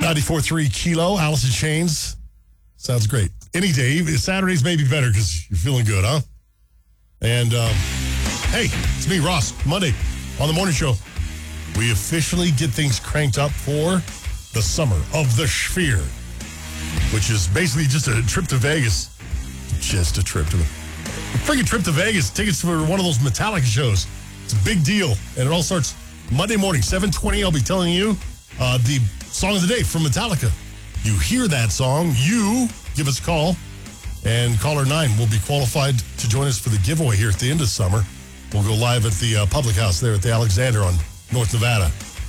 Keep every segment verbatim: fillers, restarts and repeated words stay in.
ninety-four point three Kilo, Alice in Chains. Sounds great. Any day. Saturdays may be better because you're feeling good, huh? And, um, hey, it's me, Ross. Monday on the morning show. We officially get things cranked up for the summer of the Sphere, which is basically just a trip to Vegas. Just a trip to the freaking trip to Vegas. Tickets for one of those Metallica shows. It's a big deal. And it all starts Monday morning, seven twenty. I'll be telling you uh, the song of the day from Metallica. You hear that song, you give us a call, and caller nine will be qualified to join us for the giveaway here at the end of summer. We'll go live at the uh, public house there at the Alexander on North Nevada.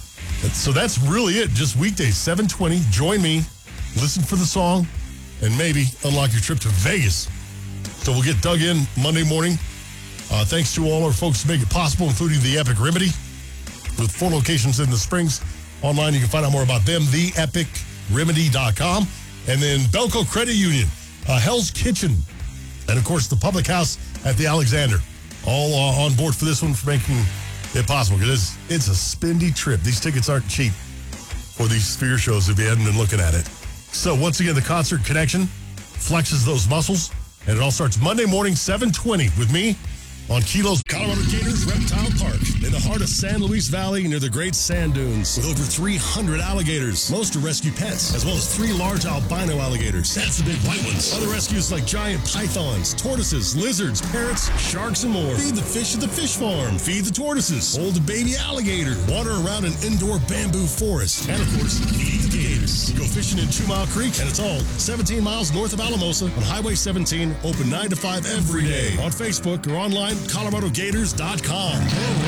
So that's really it. Just weekdays, seven twenty. Join me, listen for the song, and maybe unlock your trip to Vegas. So we'll get dug in Monday morning. Uh, thanks to all our folks to make it possible, including the Epic Remedy, with four locations in the Springs. Online, you can find out more about them, the epic remedy dot com. And then Belco Credit Union, uh, Hell's Kitchen, and, of course, the public house at the Alexander. All uh, on board for this one for making it possible, because it's, it's a spendy trip. These tickets aren't cheap for these Sphere shows if you hadn't been looking at it. So, once again, the Concert Connection flexes those muscles, and it all starts Monday morning, seven twenty, with me on Kilo's Colorado Gators Reptile Park in the heart of San Luis Valley near the Great Sand Dunes with over three hundred alligators. Most are rescue pets, as well as three large albino alligators. That's the big white ones. Other rescues like giant pythons, tortoises, lizards, parrots, sharks, and more. Feed the fish at the fish farm. Feed the tortoises. Hold a baby alligator. Water around an indoor bamboo forest. And, of course, feed the gators. Go fishing in Two Mile Creek, and it's all seventeen miles north of Alamosa on Highway seventeen, open nine to five every day. On Facebook or online, Colorado Gators dot com.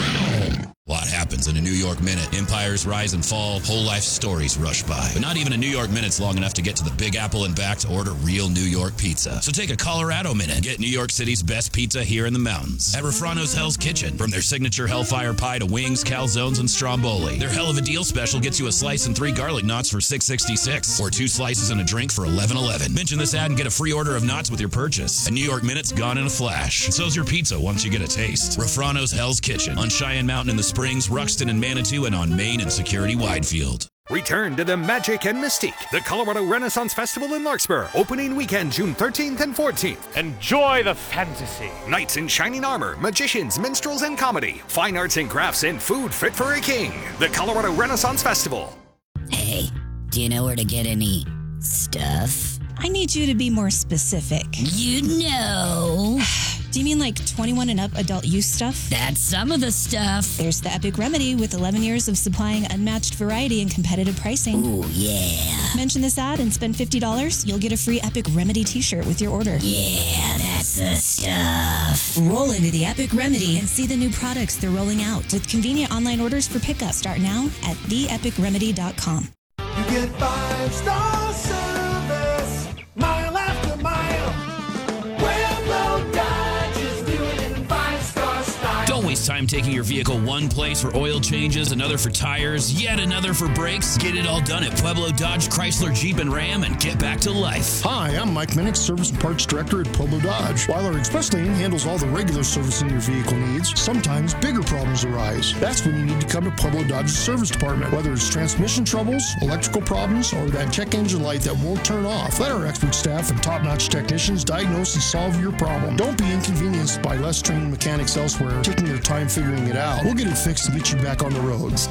A lot happens in a New York minute. Empires rise and fall, whole life stories rush by. But not even a New York minute's long enough to get to the Big Apple and back to order real New York pizza. So take a Colorado minute. Get New York City's best pizza here in the mountains. At Refrano's Hell's Kitchen. From their signature Hellfire Pie to wings, calzones, and stromboli. Their Hell of a Deal special gets you a slice and three garlic knots for six sixty-six. Or two slices and a drink for eleven eleven. Mention this ad and get a free order of knots with your purchase. A New York minute's gone in a flash. And so's your pizza once you get a taste. Refrano's Hell's Kitchen. On Cheyenne Mountain in the Springs, Ruxton and Manitou, and on Main and Security Widefield. Return to the magic and mystique. The Colorado Renaissance Festival in Larkspur. Opening weekend, June thirteenth and fourteenth. Enjoy the fantasy. Knights in shining armor, magicians, minstrels, and comedy. Fine arts and crafts and food fit for a king. The Colorado Renaissance Festival. Hey, do you know where to get any stuff? I need you to be more specific. You know. Do you mean like twenty-one and up adult use stuff? That's some of the stuff. There's the Epic Remedy with eleven years of supplying unmatched variety and competitive pricing. Ooh, yeah. Mention this ad and spend fifty dollars. You'll get a free Epic Remedy t-shirt with your order. Yeah, that's the stuff. Roll into the Epic Remedy and see the new products they're rolling out with convenient online orders for pickup. Start now at the epic remedy dot com. You get five-star service, mile after mile. Pueblo Dodge is doing it in five-star style. Don't waste time taking your vehicle one place for oil changes, another for tires, yet another for brakes. Get it all done at Pueblo Dodge, Chrysler, Jeep, and Ram and get back to life. Hi, I'm Mike Minnick, Service and Parts Director at Pueblo Dodge. While our express lane handles all the regular servicing your vehicle needs, sometimes bigger problems arise. That's when you need to come to Pueblo Dodge's service department. Whether it's transmission troubles, electrical problems, or that check engine light that won't turn off, let our expert staff and top-notch technicians diagnose and solve your problem. Don't be inconvenienced by less trained mechanics elsewhere taking their time figuring it out. We'll get it fixed and get you back on the road.